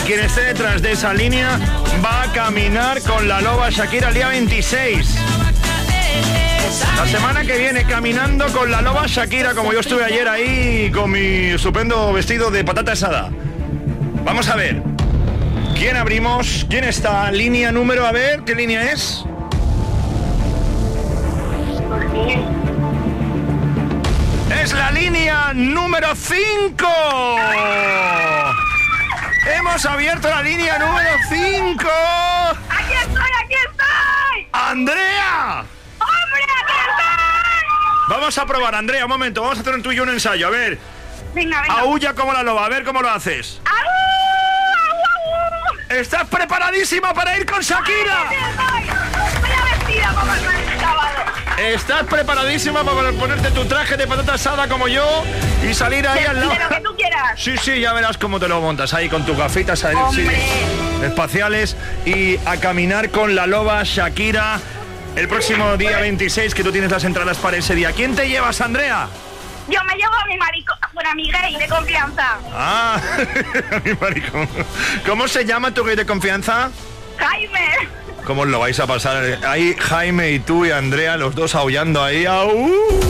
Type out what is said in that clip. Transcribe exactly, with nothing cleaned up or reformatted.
quien esté detrás de esa línea va a caminar con la loba Shakira el día veintiséis. La semana que viene caminando con la loba Shakira, como yo estuve ayer ahí con mi estupendo vestido de patata asada. Vamos a ver. ¿Quién abrimos? ¿Quién está? Línea número, a ver, ¿qué línea es? Es la línea número cinco. Hemos abierto la línea número cinco. ¡Aquí estoy, aquí estoy! ¡Andrea! ¡Hombre, aquí estoy! Vamos a probar, Andrea, un momento. Vamos a hacer un tú y yo un ensayo. A ver. Venga, venga. Aúlla como la loba, a ver cómo lo haces. ¡Au! ¡Au, au! ¿Estás preparadísima para ir con Shakira? ¡Aquí estoy! Voy a vestida como el sábado. ¿Estás preparadísima para ponerte tu traje de patata asada como yo y salir ahí De, al lado? de lo que tú quieras. Sí, sí, ya verás cómo te lo montas ahí con tus gafitas ahí, sí, espaciales y a caminar con la loba Shakira el próximo día veintiséis, que tú tienes las entradas para ese día. ¿Quién te llevas, Andrea? Yo me llevo a mi marico, bueno, a mi gay de confianza. Ah, mi marico. ¿Cómo se llama tu gay de confianza? Jaime. ¿Cómo os lo vais a pasar? Ahí Jaime y tú y Andrea, los dos aullando ahí. ¡Au!